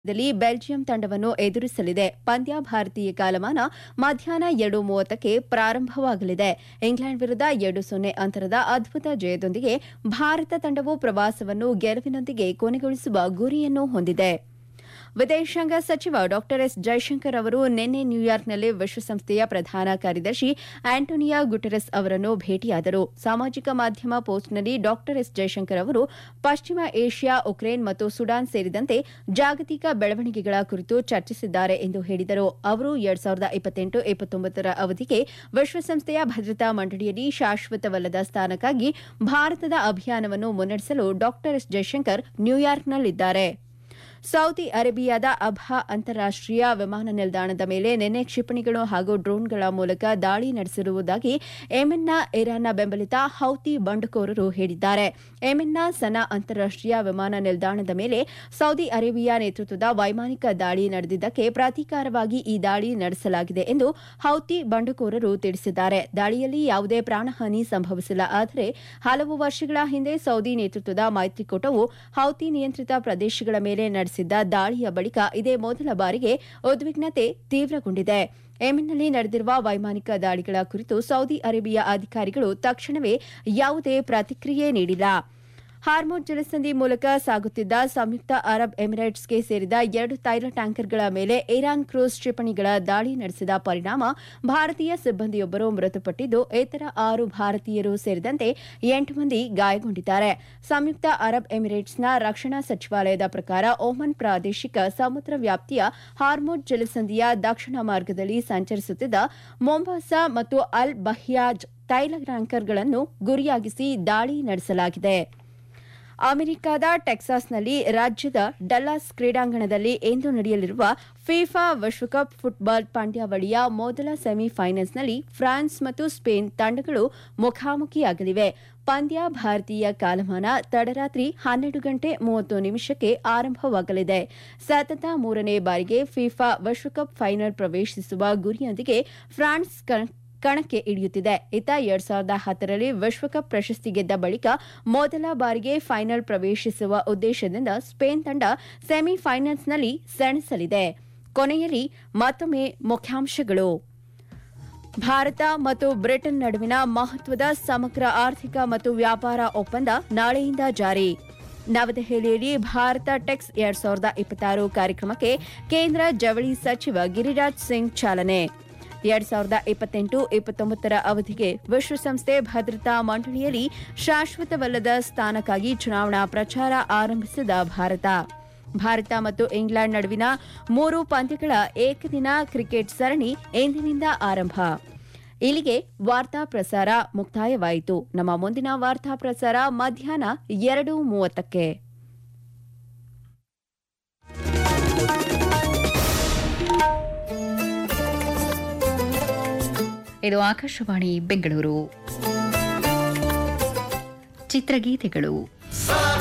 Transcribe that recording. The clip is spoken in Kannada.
ದಲ್ಲಿ ಬೆಲ್ಜಿಯಂ ತಂಡವನ್ನು ಎದುರಿಸಲಿದೆ. ಪಂದ್ಯ ಭಾರತೀಯ ಕಾಲಮಾನ ಮಧ್ಯಾಹ್ನ 2:30ಕ್ಕೆ ಪ್ರಾರಂಭವಾಗಲಿದೆ. ಇಂಗ್ಲೆಂಡ್ ವಿರುದ್ಧ 2-0 ಅಂತರದ ಅದ್ಭುತ ಜಯದೊಂದಿಗೆ ಭಾರತ ತಂಡವು ಪ್ರವಾಸವನ್ನು ಗೆಲುವಿನೊಂದಿಗೆ ಕೊನೆಗೊಳಿಸುವ ಗುರಿಯನ್ನು ಹೊಂದಿದೆ. ವಿದೇಶಾಂಗ ಸಚಿವ ಡಾ ಎಸ್ ಜೈಶಂಕರ್ ಅವರು ನಿನ್ನೆ ನ್ಯೂಯಾರ್ಕ್ನಲ್ಲಿ ವಿಶ್ವಸಂಸ್ಥೆಯ ಪ್ರಧಾನ ಕಾರ್ಯದರ್ಶಿ ಆಂಟೋನಿಯೋ ಗುಟೆರಸ್ ಅವರನ್ನು ಭೇಟಿಯಾದರು. ಸಾಮಾಜಿಕ ಮಾಧ್ಯಮ ಪೋಸ್ಟ್ನಲ್ಲಿ ಡಾ ಎಸ್ ಜೈಶಂಕರ್ ಅವರು ಪಶ್ಚಿಮ ಏಷ್ಯಾ, ಉಕ್ರೇನ್ ಮತ್ತು ಸುಡಾನ್ ಸೇರಿದಂತೆ ಜಾಗತಿಕ ಬೆಳವಣಿಗೆಗಳ ಕುರಿತು ಚರ್ಚಿಸಿದ್ದಾರೆ ಎಂದು ಹೇಳಿದರು. ಅವರು 2028-29 ಅವಧಿಗೆ ವಿಶ್ವಸಂಸ್ಥೆಯ ಭದ್ರತಾ ಮಂಡಳಿಯಲ್ಲಿ ಶಾಶ್ವತವಲ್ಲದ ಸ್ಥಾನಕ್ಕಾಗಿ ಭಾರತದ ಅಭಿಯಾನವನ್ನು ಮುನ್ನಡೆಸಲು ಡಾ ಎಸ್ ಜೈಶಂಕರ್ ನ್ಯೂಯಾರ್ಕ್ನಲ್ಲಿದ್ದಾರೆ. ಸೌದಿ ಅರೇಬಿಯಾದ ಅಬ್ಹಾ ಅಂತಾರಾಷ್ಟೀಯ ವಿಮಾನ ನಿಲ್ದಾಣದ ಮೇಲೆ ನಿನ್ನೆ ಕ್ಷಿಪಣಿಗಳು ಹಾಗೂ ಡ್ರೋನ್ಗಳ ಮೂಲಕ ದಾಳಿ ನಡೆಸಿರುವುದಾಗಿ ಯೆಮೆನ್ನ ಇರಾನ್ನ ಬೆಂಬಲಿತ ಹೌತಿ ಬಂಡುಕೋರರು ಹೇಳಿದ್ದಾರೆ. ಯೆಮೆನ್ನ ಸನಾ ಅಂತಾರಾಷ್ಟೀಯ ವಿಮಾನ ನಿಲ್ದಾಣದ ಮೇಲೆ ಸೌದಿ ಅರೇಬಿಯಾ ನೇತೃತ್ವದ ವೈಮಾನಿಕ ದಾಳಿ ನಡೆದಿದ್ದಕ್ಕೆ ಪ್ರತೀಕಾರವಾಗಿ ಈ ದಾಳಿ ನಡೆಸಲಾಗಿದೆ ಎಂದು ಹೌತಿ ಬಂಡುಕೋರರು ತಿಳಿಸಿದ್ದಾರೆ. ದಾಳಿಯಲ್ಲಿ ಯಾವುದೇ ಪ್ರಾಣಹಾನಿ ಸಂಭವಿಸಿಲ್ಲ. ಆದರೆ ಹಲವು ವರ್ಷಗಳ ಹಿಂದೆ ಸೌದಿ ನೇತೃತ್ವದ ಮೈತ್ರಿಕೂಟವು ಹೌತಿ ನಿಯಂತ್ರಿತ ಪ್ರದೇಶಗಳ ಮೇಲೆ ನಡೆಸಿದ್ದ ದಾಳಿಯ ಬಳಿಕ ಇದೇ ಮೊದಲ ಬಾರಿಗೆ ಉದ್ವಿಗ್ನತೆ ತೀವ್ರಗೊಂಡಿದೆ. ಯೆಮೆನ್ನಲ್ಲಿ ನಡೆದಿರುವ ವೈಮಾನಿಕ ದಾಳಿಗಳ ಕುರಿತು ಸೌದಿ ಅರೇಬಿಯಾ ಅಧಿಕಾರಿಗಳು ತಕ್ಷಣವೇ ಯಾವುದೇ ಪ್ರತಿಕ್ರಿಯೆ ನೀಡಿಲ್ಲ. ಹಾರ್ಮುಜ್ ಜಲಸಂಧಿ ಮೂಲಕ ಸಾಗುತ್ತಿದ್ದ ಸಂಯುಕ್ತ ಅರಬ್ ಎಮಿರೇಟ್ಸ್ಗೆ ಸೇರಿದ 2 ತೈಲ ಟ್ಯಾಂಕರ್ಗಳ ಮೇಲೆ ಇರಾನ್ ಕ್ರೂಸ್ ಕ್ಷಿಪಣಿಗಳ ದಾಳಿ ನಡೆಸಿದ ಪರಿಣಾಮ ಭಾರತೀಯ ಸಿಬ್ಬಂದಿಯೊಬ್ಬರು ಮೃತಪಟ್ಟಿದ್ದು, ಇತರ 6 ಭಾರತೀಯರು ಸೇರಿದಂತೆ 8 ಮಂದಿ ಗಾಯಗೊಂಡಿದ್ದಾರೆ. ಸಂಯುಕ್ತ ಅರಬ್ ಎಮಿರೇಟ್ಸ್ನ ರಕ್ಷಣಾ ಸಚಿವಾಲಯದ ಪ್ರಕಾರ ಒಮನ್ ಪ್ರಾದೇಶಿಕ ಸಮುದ್ರ ವ್ಯಾಪ್ತಿಯ ಹಾರ್ಮುಜ್ ಜಲಸಂಧಿಯ ದಕ್ಷಿಣ ಮಾರ್ಗದಲ್ಲಿ ಸಂಚರಿಸುತ್ತಿದ್ದ ಮೊಂಬಾಸಾ ಮತ್ತು ಅಲ್ ಬಹಿಯಾಜ್ ತೈಲ ಟ್ಯಾಂಕರ್ಗಳನ್ನು ಗುರಿಯಾಗಿಸಿ ದಾಳಿ ನಡೆಸಲಾಗಿದೆ. ಅಮೆರಿಕದ ಟೆಕ್ಸಾಸ್ನಲ್ಲಿ ರಾಜ್ಯದ ಡಲ್ಲಾಸ್ ಕ್ರೀಡಾಂಗಣದಲ್ಲಿ ಇಂದು ನಡೆಯಲಿರುವ ಫಿಫಾ ವಿಶ್ವಕಪ್ ಫುಟ್ಬಾಲ್ ಪಂದ್ಯಾವಳಿಯ ಮೊದಲ ಸೆಮಿಫೈನಲ್ಸ್ನಲ್ಲಿ ಫ್ರಾನ್ಸ್ ಮತ್ತು ಸ್ಪೇನ್ ತಂಡಗಳು ಮುಖಾಮುಖಿಯಾಗಲಿವೆ. ಪಂದ್ಯ ಭಾರತೀಯ ಕಾಲಮಾನ ತಡರಾತ್ರಿ 12:30 ಆರಂಭವಾಗಲಿದೆ. ಸತತ 3ನೇ ಬಾರಿಗೆ ಫಿಫಾ ವಿಶ್ವಕಪ್ ಫೈನಲ್ ಪ್ರವೇಶಿಸುವ ಗುರಿಯೊಂದಿಗೆ ಫ್ರಾನ್ಸ್ ಕಣಕ್ಕೆ ಇಳಿಯುತ್ತಿದೆ. ಇತ್ತ 2010ರಲ್ಲಿ ವಿಶ್ವಕಪ್ ಪ್ರಶಸ್ತಿ ಗೆದ್ದ ಬಳಿಕ ಮೊದಲ ಬಾರಿಗೆ ಫೈನಲ್ ಪ್ರವೇಶಿಸುವ ಉದ್ದೇಶದಿಂದ ಸ್ಪೇನ್ ತಂಡ ಸೆಮಿಫೈನಲ್ಸ್ನಲ್ಲಿ ಸೆಣಸಲಿದೆ. ಕೊನೆಯಲ್ಲಿ ಮತ್ತೊಮ್ಮೆ ಮುಖ್ಯಾಂಶಗಳು. ಭಾರತ ಮತ್ತು ಬ್ರಿಟನ್ ನಡುವಿನ ಮಹತ್ವದ ಸಮಗ್ರ ಆರ್ಥಿಕ ಮತ್ತು ವ್ಯಾಪಾರ ಒಪ್ಪಂದ ನಾಳೆಯಿಂದ ಜಾರಿ. ನವದೆಹಲಿಯಲ್ಲಿ ಭಾರತ ಟೆಕ್ಸ್ 2026 ಕಾರ್ಯಕ್ರಮಕ್ಕೆ ಕೇಂದ್ರ ಜವಳಿ ಸಚಿವ ಗಿರಿರಾಜ್ ಸಿಂಗ್ ಚಾಲನೆ. 2028-29 ಅವಧಿಗೆ ವಿಶ್ವಸಂಸ್ಥೆ ಭದ್ರತಾ ಮಂಡಳಿಯಲ್ಲಿ ಶಾಶ್ವತವಲ್ಲದ ಸ್ಥಾನಕ್ಕಾಗಿ ಚುನಾವಣಾ ಪ್ರಚಾರ ಆರಂಭಿಸಿದ ಭಾರತ ಮತ್ತು ಇಂಗ್ಲೆಂಡ್ ನಡುವಿನ 3 ಪಂದ್ಯಗಳ ಏಕದಿನ ಕ್ರಿಕೆಟ್ ಸರಣಿ ಇಂದಿನಿಂದ ಆರಂಭ. ಇಲ್ಲಿಗೆ ವಾರ್ತಾ ಪ್ರಸಾರ ಮುಕ್ತಾಯವಾಯಿತು. ನಮ್ಮ ಮುಂದಿನ ವಾರ್ತಾ ಪ್ರಸಾರ ಮಧ್ಯಾಹ್ನ 2:30ಕ್ಕೆ. ಇದು ಆಕಾಶವಾಣಿ ಬೆಂಗಳೂರು. ಚಿತ್ರಗೀತೆಗಳು.